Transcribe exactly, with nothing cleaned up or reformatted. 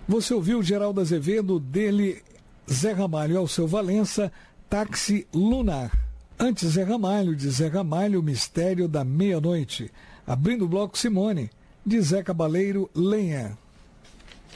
Você ouviu Geraldo Azevedo, dele Zé Ramalho, ao seu Valença, Táxi Lunar. Antes Zé Ramalho, de Zé Ramalho, Mistério da Meia-Noite. Abrindo o bloco Simone, de Zé Cabaleiro, Lenha.